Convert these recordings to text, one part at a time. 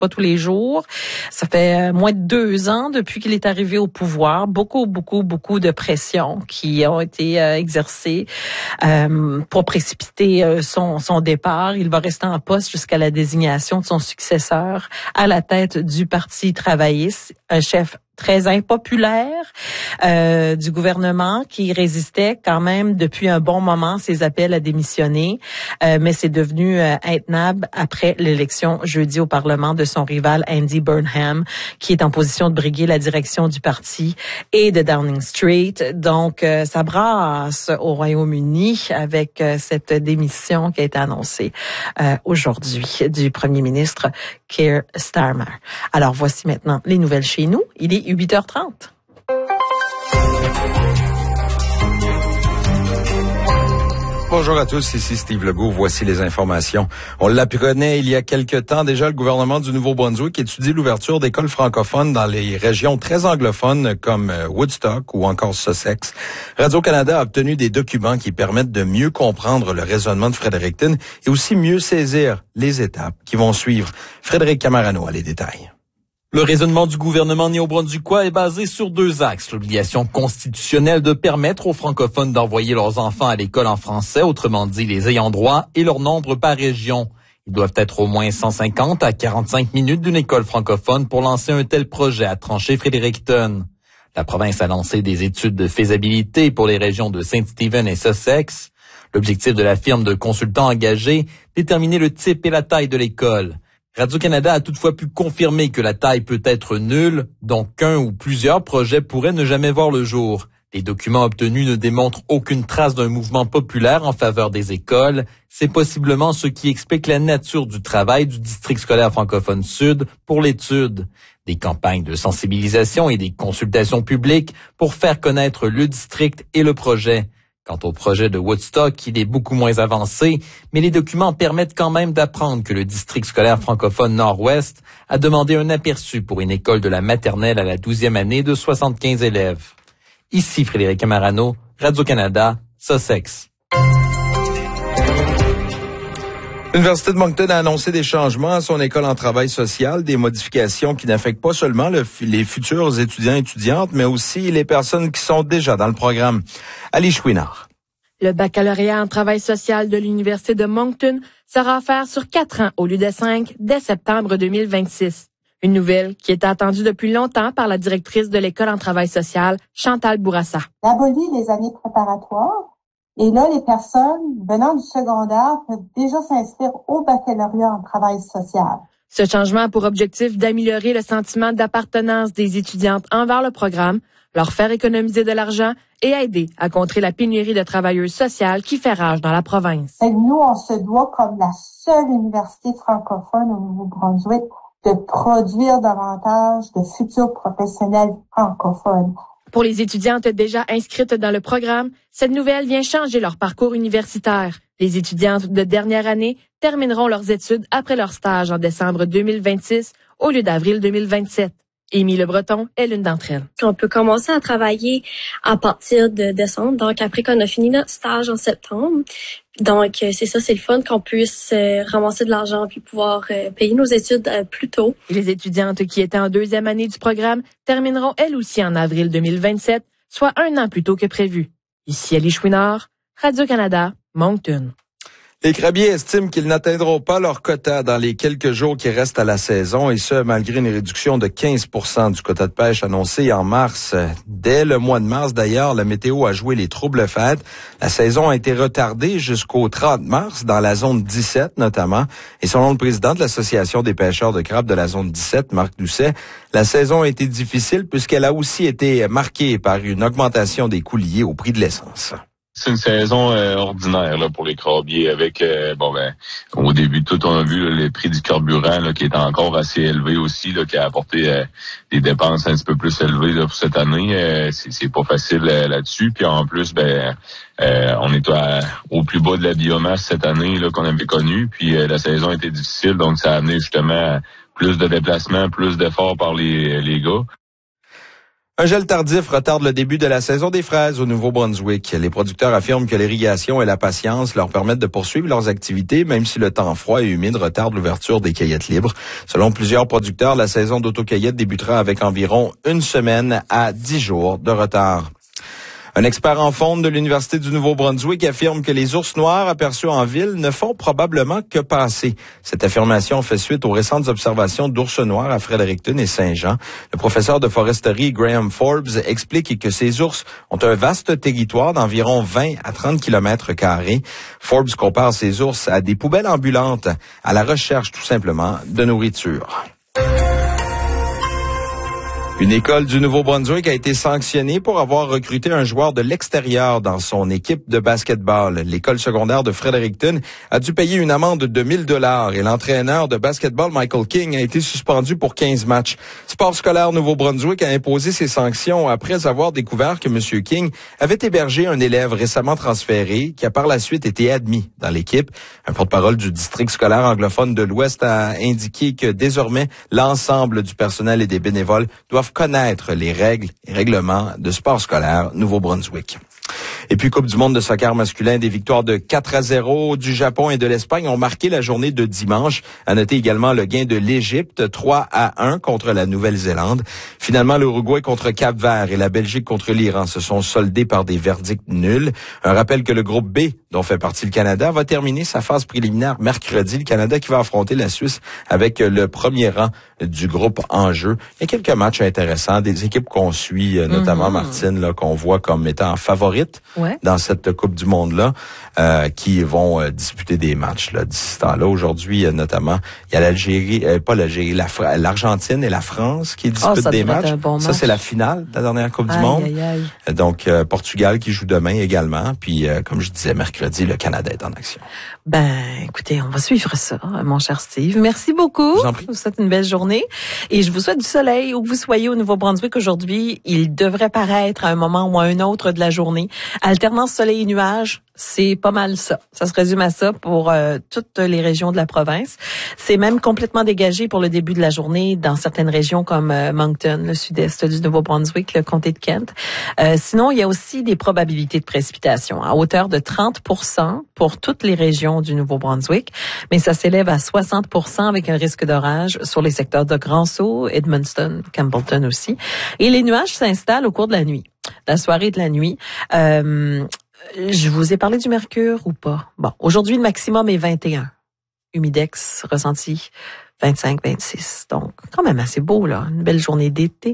pas tous les jours. Ça fait moins de 2 ans depuis qu'il est arrivé au pouvoir. Beaucoup de pressions qui ont été exercées pour précipiter son départ. Il va rester en poste jusqu'à la désignation de son successeur à la tête du Parti travailliste, un chef très impopulaire du gouvernement qui résistait quand même depuis un bon moment ses appels à démissionner, mais c'est devenu intenable après l'élection jeudi au Parlement de son rival Andy Burnham, qui est en position de briguer la direction du parti et de Downing Street. Donc, ça brasse au Royaume-Uni avec cette démission qui a été annoncée aujourd'hui du premier ministre Keir Starmer. Alors, voici maintenant les nouvelles chez nous. Il est 8h30. Bonjour à tous, ici Steve Legault. Voici les informations. On l'apprenait il y a quelque temps déjà, le gouvernement du Nouveau-Brunswick étudie l'ouverture d'écoles francophones dans les régions très anglophones comme Woodstock ou encore Sussex. Radio-Canada a obtenu des documents qui permettent de mieux comprendre le raisonnement de Fredericton et aussi mieux saisir les étapes qui vont suivre. Frédéric Camarano a les détails. Le raisonnement du gouvernement néo-brunswickois est basé sur 2 axes. L'obligation constitutionnelle de permettre aux francophones d'envoyer leurs enfants à l'école en français, autrement dit les ayants droit, et leur nombre par région. Ils doivent être au moins 150 à 45 minutes d'une école francophone pour lancer un tel projet, a tranché Fredericton. La province a lancé des études de faisabilité pour les régions de Saint-Stephen et Sussex. L'objectif de la firme de consultants engagés, déterminer le type et la taille de l'école. Radio-Canada a toutefois pu confirmer que la taille peut être nulle, donc qu'un ou plusieurs projets pourraient ne jamais voir le jour. Les documents obtenus ne démontrent aucune trace d'un mouvement populaire en faveur des écoles. C'est possiblement ce qui explique la nature du travail du district scolaire francophone sud pour l'étude. Des campagnes de sensibilisation et des consultations publiques pour faire connaître le district et le projet. Quant au projet de Woodstock, il est beaucoup moins avancé, mais les documents permettent quand même d'apprendre que le district scolaire francophone Nord-Ouest a demandé un aperçu pour une école de la maternelle à la 12e année de 75 élèves. Ici Frédéric Camarano, Radio-Canada, Sussex. L'Université de Moncton a annoncé des changements à son école en travail social, des modifications qui n'affectent pas seulement les futurs étudiants et étudiantes, mais aussi les personnes qui sont déjà dans le programme. Ali Chouinard. Le baccalauréat en travail social de l'Université de Moncton sera offert sur 4 ans au lieu de 5 dès septembre 2026. Une nouvelle qui était attendue depuis longtemps par la directrice de l'école en travail social, Chantal Bourassa. On abolit les années préparatoires. Et là, les personnes venant du secondaire peuvent déjà s'inscrire au baccalauréat en travail social. Ce changement a pour objectif d'améliorer le sentiment d'appartenance des étudiantes envers le programme, leur faire économiser de l'argent et aider à contrer la pénurie de travailleuses sociales qui fait rage dans la province. Et nous, on se doit, comme la seule université francophone au Nouveau-Brunswick, de produire davantage de futurs professionnels francophones. Pour les étudiantes déjà inscrites dans le programme, cette nouvelle vient changer leur parcours universitaire. Les étudiantes de dernière année termineront leurs études après leur stage en décembre 2026 au lieu d'avril 2027. Émilie Le Breton est l'une d'entre elles. On peut commencer à travailler à partir de décembre, donc après qu'on a fini notre stage en septembre. Donc, c'est ça, c'est le fun qu'on puisse ramasser de l'argent puis pouvoir payer nos études plus tôt. Et les étudiantes qui étaient en 2e année du programme termineront elles aussi en avril 2027, soit 1 an plus tôt que prévu. Ici Ali Chouinard, Radio-Canada, Moncton. Les crabiers estiment qu'ils n'atteindront pas leur quota dans les quelques jours qui restent à la saison, et ce, malgré une réduction de 15% du quota de pêche annoncé en mars. Dès le mois de mars, d'ailleurs, la météo a joué les troubles fêtes. La saison a été retardée jusqu'au 30 mars, dans la zone 17 notamment. Et selon le président de l'Association des pêcheurs de crabes de la zone 17, Marc Doucet, la saison a été difficile puisqu'elle a aussi été marquée par une augmentation des coûts liés au prix de l'essence. C'est une saison ordinaire là pour les crabiers avec au début tout on a vu là, le prix du carburant là, qui est encore assez élevé aussi là, qui a apporté des dépenses un petit peu plus élevées là, pour cette année. C'est pas facile là-dessus. Puis en plus on est au plus bas de la biomasse cette année là qu'on avait connu. Puis la saison était difficile, donc ça a amené justement plus de déplacements, plus d'efforts par les gars. Un gel tardif retarde le début de la saison des fraises au Nouveau-Brunswick. Les producteurs affirment que l'irrigation et la patience leur permettent de poursuivre leurs activités, même si le temps froid et humide retarde l'ouverture des cueillettes libres. Selon plusieurs producteurs, la saison d'autocueillette débutera avec environ 1 semaine à 10 jours de retard. Un expert en faune de l'Université du Nouveau-Brunswick affirme que les ours noirs aperçus en ville ne font probablement que passer. Cette affirmation fait suite aux récentes observations d'ours noirs à Fredericton et Saint-Jean. Le professeur de foresterie Graham Forbes explique que ces ours ont un vaste territoire d'environ 20 à 30 km². Forbes compare ces ours à des poubelles ambulantes, à la recherche tout simplement de nourriture. Une école du Nouveau-Brunswick a été sanctionnée pour avoir recruté un joueur de l'extérieur dans son équipe de basketball. L'école secondaire de Fredericton a dû payer une amende de 1 000 $ et l'entraîneur de basketball Michael King a été suspendu pour 15 matchs. Sport scolaire Nouveau-Brunswick a imposé ces sanctions après avoir découvert que M. King avait hébergé un élève récemment transféré qui a par la suite été admis dans l'équipe. Un porte-parole du district scolaire anglophone de l'Ouest a indiqué que désormais l'ensemble du personnel et des bénévoles doivent connaître les règles et règlements de sport scolaire Nouveau-Brunswick. Et puis, Coupe du monde de soccer masculin, des victoires de 4-0 du Japon et de l'Espagne ont marqué la journée de dimanche. À noter également le gain de l'Égypte, 3-1 contre la Nouvelle-Zélande. Finalement, l'Uruguay contre Cap-Vert et la Belgique contre l'Iran se sont soldés par des verdicts nuls. Un rappel que le groupe B, dont fait partie le Canada, va terminer sa phase préliminaire mercredi. Le Canada qui va affronter la Suisse avec le premier rang du groupe en jeu. Il y a quelques matchs intéressants, des équipes qu'on suit, notamment Martine, là, qu'on voit comme étant favorites dans cette Coupe du Monde-là, qui vont disputer des matchs là, d'ici ce temps-là. Aujourd'hui, notamment, il y a l'Algérie, pas l'Algérie, l'Argentine et la France qui disputent des matchs. Ça, c'est la finale de la dernière Coupe du Monde. Donc, Portugal qui joue demain également. Puis, comme je disais, mercredi, le Canada est en action. Ben, écoutez, on va suivre ça, mon cher Steve. Merci beaucoup. Je vous en prie. Je vous souhaite une belle journée. Et je vous souhaite du soleil où que vous soyez au Nouveau-Brunswick aujourd'hui. Il devrait paraître à un moment ou à un autre de la journée. Alternance soleil et nuages, c'est pas mal ça. Ça se résume à ça pour toutes les régions de la province. C'est même complètement dégagé pour le début de la journée dans certaines régions comme Moncton, le sud-est du Nouveau-Brunswick, le comté de Kent. Sinon, il y a aussi des probabilités de précipitations à hauteur de 30% pour toutes les régions du Nouveau-Brunswick, mais ça s'élève à 60% avec un risque d'orage sur les secteurs de Grand-Sault, Edmundston, Campbellton aussi. Et les nuages s'installent au cours de la nuit, la soirée et de la nuit. Je vous ai parlé du mercure ou pas? Bon, aujourd'hui, le maximum est 21. Humidex ressenti 25-26. Donc, quand même assez beau, là. Une belle journée d'été.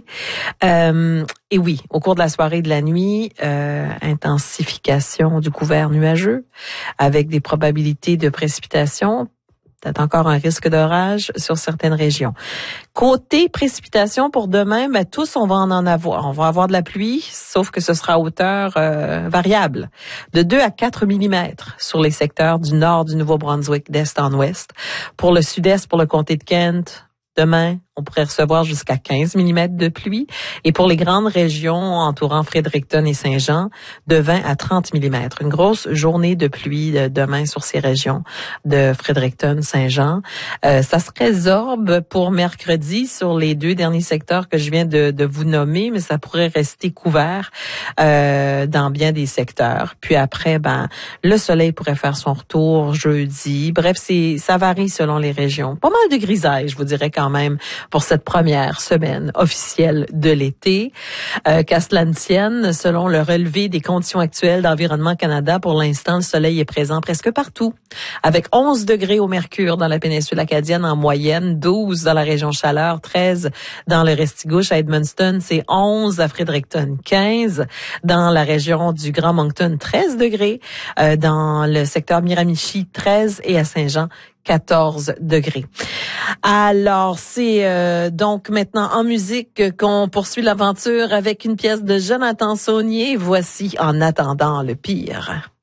Et oui, au cours de la soirée et de la nuit, intensification du couvert nuageux avec des probabilités de précipitation. Peut-être encore un risque d'orage sur certaines régions. Côté précipitation pour demain, ben tous on va en avoir. On va avoir de la pluie, sauf que ce sera à hauteur variable, de 2 à 4 mm sur les secteurs du nord du Nouveau-Brunswick, d'est en ouest. Pour le sud-est, pour le comté de Kent, demain, on pourrait recevoir jusqu'à 15 mm de pluie. Et pour les grandes régions entourant Fredericton et Saint-Jean, de 20 à 30 mm. Une grosse journée de pluie demain sur ces régions de Fredericton, Saint-Jean. Ça se résorbe pour mercredi sur les 2 derniers secteurs que je viens de vous nommer, mais ça pourrait rester couvert dans bien des secteurs. Puis après, ben le soleil pourrait faire son retour jeudi. Bref, ça varie selon les régions. Pas mal de grisailles, je vous dirais quand même, pour cette première semaine officielle de l'été. Qu'à cela ne tienne, selon le relevé des conditions actuelles d'Environnement Canada, pour l'instant, le soleil est présent presque partout, avec 11 degrés au mercure dans la péninsule acadienne en moyenne, 12 dans la région Chaleur, 13 dans le Restigouche à Edmundston, c'est 11 à Fredericton, 15 dans la région du Grand Moncton, 13 degrés, dans le secteur Miramichi, 13 et à Saint-Jean, 14 degrés. Alors, c'est donc maintenant en musique qu'on poursuit l'aventure avec une pièce de Jonathan Saunier. Voici En attendant le pire.